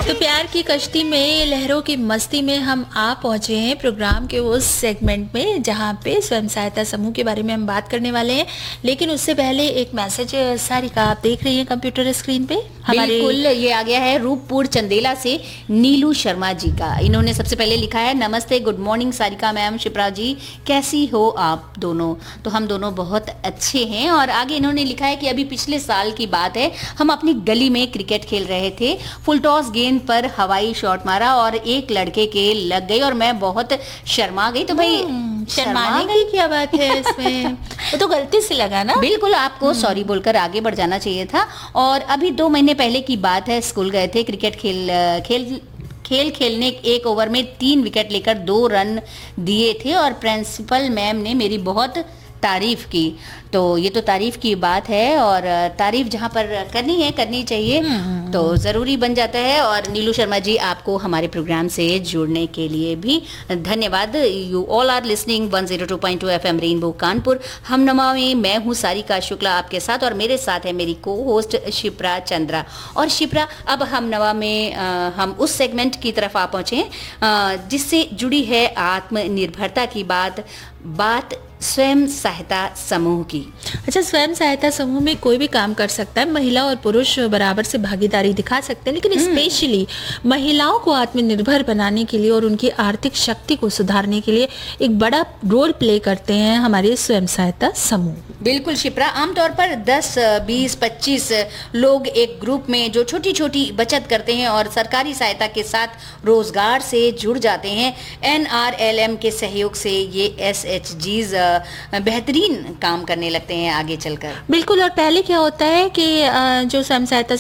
तो प्यार की कश्ती में लहरों की मस्ती में हम आ पहुंचे हैं प्रोग्राम के उस सेगमेंट में जहां पे स्वयं सहायता समूह के बारे में हम बात करने वाले हैं। लेकिन उससे पहले एक मैसेज सारिका आप देख रही हैं कंप्यूटर स्क्रीन पे बिल्कुल, ये आ गया है रूपपुर चंदेला से नीलू शर्मा जी का। इन्होंने सबसे पहले लिखा है, नमस्ते, good morning Sarika ma'am, Shipra जी, कैसी हो आप दोनों? तो हम दोनों बहुत अच्छे हैं। और आगे इन्होंने लिखा है कि अभी पिछले साल की बात है, हम अपनी गली में क्रिकेट खेल रहे थे, फुल टॉस गेंद पर हवाई शॉट मारा और एक लड़के के लग गई और मैं बहुत शर्मा गई। तो भाई शर्माने की क्या बात है इसमें? वो तो गलती से लगा ना। बिल्कुल, आपको सॉरी बोलकर आगे बढ़ जाना चाहिए था। और अभी 2 महीने पहले की बात है, स्कूल गए थे, क्रिकेट खेलने एक ओवर में 3 विकेट लेकर 2 रन दिए थे और प्रिंसिपल मैम ने मेरी बहुत तारीफ की। तो ये तो तारीफ की बात है और तारीफ जहाँ पर करनी चाहिए तो ज़रूरी बन जाता है। और नीलू शर्मा जी, आपको हमारे प्रोग्राम से जुड़ने के लिए भी धन्यवाद। You all are listening 102.2 FM rainbow Kanpur. हम नवा में मैं हूँ सारिका शुक्ला आपके साथ और मेरे साथ है मेरी को होस्ट शिप्रा चंद्रा। और शिप्रा, अब हम नवा में हम उस सेगमेंट की तरफ आ पहुँचे हैं जिससे जुड़ी है आत्मनिर्भरता की बात स्वयं सहायता समूह की। अच्छा, स्वयं सहायता समूह में कोई भी काम कर सकता है, महिला और पुरुष बराबर से भागीदारी दिखा सकते हैं, लेकिन स्पेशली महिलाओं को आत्मनिर्भर बनाने के लिए और उनकी आर्थिक शक्ति को सुधारने के लिए एक बड़ा रोल प्ले करते हैं हमारे स्वयं सहायता समूह। बिल्कुल शिप्रा, आमतौर पर 10, 20, 25 लोग एक ग्रुप में जो छोटी छोटी बचत करते हैं और सरकारी सहायता के साथ रोजगार से जुड़ जाते हैं। NRLM के सहयोग से ये SHGs बेहतरीन काम करने लगते हैं आगे चलकर। बिल्कुल, और पहले क्या होता है कि जो स्वयं सहायता